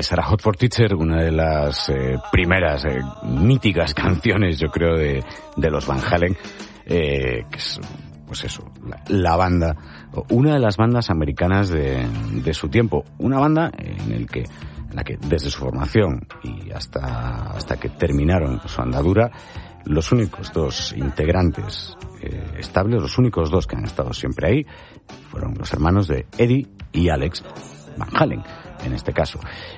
Esa era Hot for Teacher, una de las primeras míticas canciones, yo creo, de los Van Halen, que es, pues eso, la banda, una de las bandas americanas de su tiempo. Una banda en la que desde su formación y hasta que terminaron su andadura, los únicos dos integrantes estables, los únicos dos que han estado siempre ahí, fueron los hermanos de Eddie y Alex Van Halen, en este caso.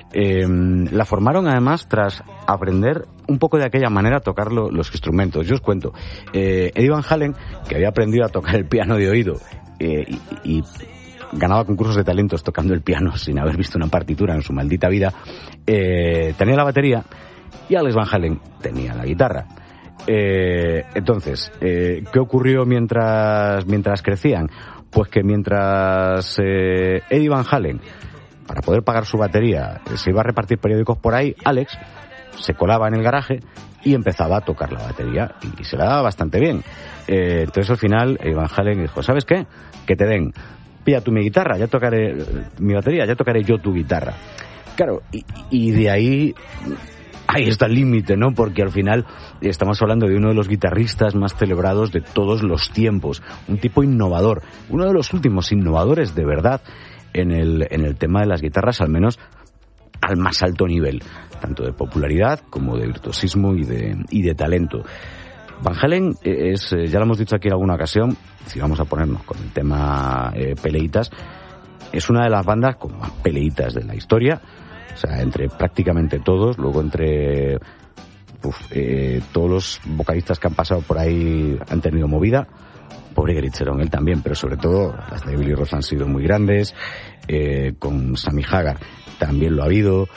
La formaron además tras aprender un poco de aquella manera a tocar los instrumentos. Yo os cuento, Eddie Van Halen, que había aprendido a tocar el piano de oído y ganaba concursos de talentos tocando el piano sin haber visto una partitura en su maldita vida, tenía la batería y Alex Van Halen tenía la guitarra. Entonces, ¿qué ocurrió mientras crecían? Pues que mientras Eddie Van Halen, para poder pagar su batería, se iba a repartir periódicos por ahí, Alex se colaba en el garaje y empezaba a tocar la batería y se la daba bastante bien. Entonces al final Van Halen dijo, ¿sabes qué? Que te den, pilla tú mi guitarra, ya tocaré mi batería, ya tocaré yo tu guitarra. Claro, y de ahí está el límite, ¿no? Porque al final estamos hablando de uno de los guitarristas más celebrados de todos los tiempos, un tipo innovador, uno de los últimos innovadores de verdad en el tema de las guitarras, al menos al más alto nivel, tanto de popularidad como de virtuosismo y de talento. Van Halen es, ya lo hemos dicho aquí en alguna ocasión, si vamos a ponernos con el tema peleitas, es una de las bandas con más peleitas de la historia, o sea, entre prácticamente todos, luego entre todos los vocalistas que han pasado por ahí han tenido movida. Pobre Gary Cherone, él también, pero sobre todo las de Billy Roth han sido muy grandes, con Sammy Hagar también lo ha habido.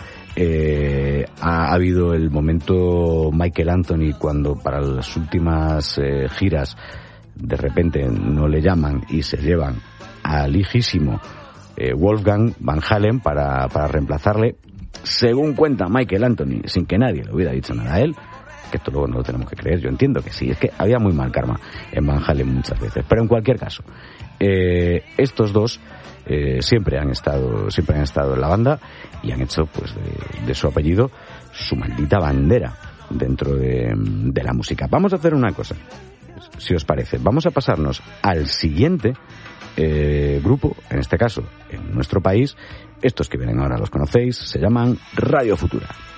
Ha habido el momento Michael Anthony cuando para las últimas giras de repente no le llaman y se llevan al hijísimo Wolfgang Van Halen para reemplazarle, según cuenta Michael Anthony, sin que nadie le hubiera dicho nada a él, que esto luego no lo tenemos que creer, yo entiendo que sí, es que había muy mal karma en Van Halen muchas veces, pero en cualquier caso, estos dos siempre han estado en la banda y han hecho pues de su apellido su maldita bandera dentro de la música. Vamos a hacer una cosa, si os parece, vamos a pasarnos al siguiente grupo, en este caso en nuestro país. Estos que vienen ahora los conocéis, se llaman Radio Futura.